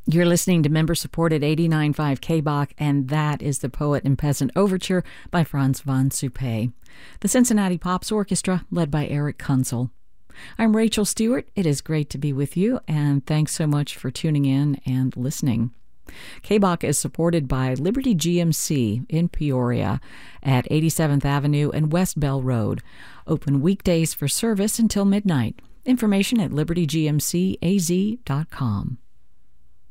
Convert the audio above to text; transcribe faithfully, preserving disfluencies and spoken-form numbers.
You're listening to member-supported eighty-nine point five K B O C, and that is the Poet and Peasant Overture by Franz von Suppé. The Cincinnati Pops Orchestra, led by Eric Kunzel. I'm Rachel Stewart. It is great to be with you, and thanks so much for tuning in and listening. K B O C is supported by Liberty G M C in Peoria at eighty-seventh Avenue and West Bell Road. Open weekdays for service until midnight. Information at liberty g m c a z dot com.